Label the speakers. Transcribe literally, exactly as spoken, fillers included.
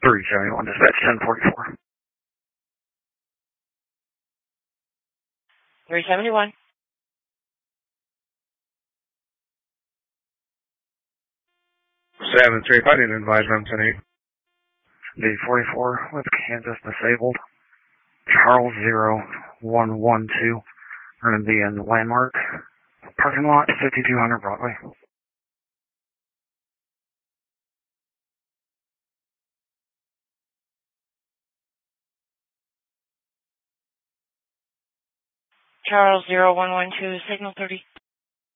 Speaker 1: three seventy-one, dispatch ten forty-four.
Speaker 2: three seventy-one.
Speaker 1: seven three, I didn't advise them tonight. D forty-four with Kansas disabled. Charles zero one one two. We're going to be in the landmark parking lot, fifty-two hundred Broadway.
Speaker 2: Charles zero one one two, signal thirty.